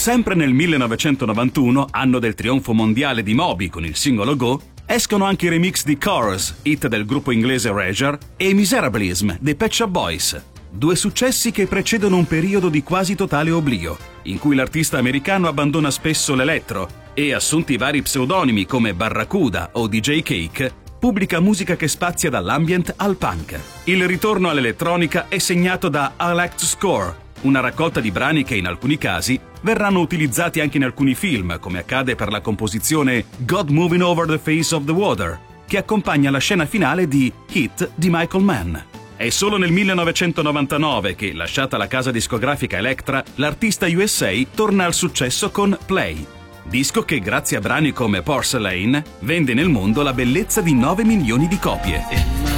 Sempre nel 1991, anno del trionfo mondiale di Moby con il singolo Go, escono anche i remix di Chorus, hit del gruppo inglese Erasure, e Miserabilism dei Pet Shop Boys. Due successi che precedono un periodo di quasi totale oblio, in cui l'artista americano abbandona spesso l'elettro e, assunti vari pseudonimi come Barracuda o DJ Cake, pubblica musica che spazia dall'ambient al punk. Il ritorno all'elettronica è segnato da I Like to Score, una raccolta di brani che in alcuni casi verranno utilizzati anche in alcuni film, come accade per la composizione God Moving Over the Face of the Water, che accompagna la scena finale di Hit di Michael Mann. È solo nel 1999 che, lasciata la casa discografica Elektra, l'artista USA torna al successo con Play, disco che grazie a brani come Porcelain vende nel mondo la bellezza di 9 milioni di copie.